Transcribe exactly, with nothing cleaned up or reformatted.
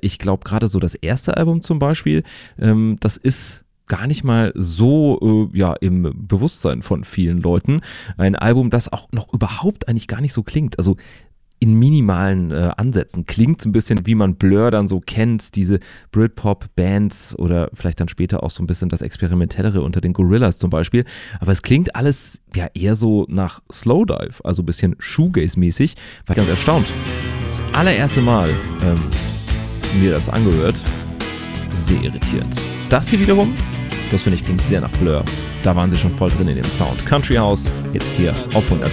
ich glaube gerade so das erste Album zum Beispiel, ähm, das ist gar nicht mal so äh, ja im Bewusstsein von vielen Leuten. Ein Album, das auch noch überhaupt eigentlich gar nicht so klingt. Also in minimalen äh, Ansätzen klingt es ein bisschen, wie man Blur dann so kennt, diese Britpop-Bands oder vielleicht dann später auch so ein bisschen das Experimentellere unter den Gorillaz zum Beispiel. Aber es klingt alles ja eher so nach Slowdive, also ein bisschen Shoegaze-mäßig. War ich ganz erstaunt. Das allererste Mal ähm, mir das angehört. Sehr irritierend. Das hier wiederum, das finde ich klingt sehr nach Blur. Da waren sie schon voll drin in dem Sound. Country House, jetzt hier auf hundert